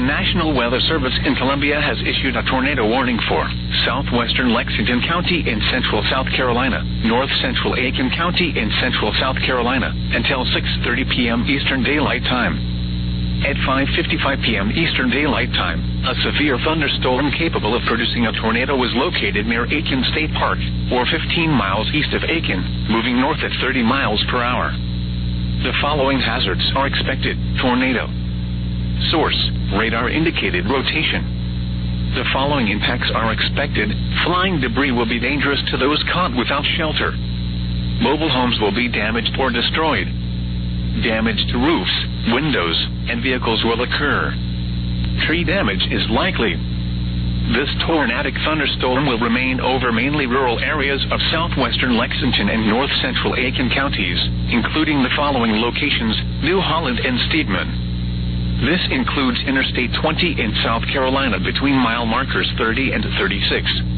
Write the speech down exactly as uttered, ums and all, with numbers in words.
National Weather Service in Columbia has issued a tornado warning for southwestern Lexington County in central South Carolina, north central Aiken County in central South Carolina, until six thirty p.m. Eastern Daylight Time. At five fifty-five p.m. Eastern Daylight Time, a severe thunderstorm capable of producing a tornado was located near Aiken State Park, or fifteen miles east of Aiken, moving north at thirty miles per hour. The following hazards are expected. Tornado. Source: radar indicated rotation. The following impacts are expected. Flying debris will be dangerous to those caught without shelter. Mobile homes will be damaged or destroyed. Damage to roofs, windows, and vehicles will occur. Tree damage is likely. This tornadic thunderstorm will remain over mainly rural areas of southwestern Lexington and north central Aiken counties, including the following locations: New Holland and Steedman. This includes Interstate twenty in South Carolina between mile markers thirty and thirty-six.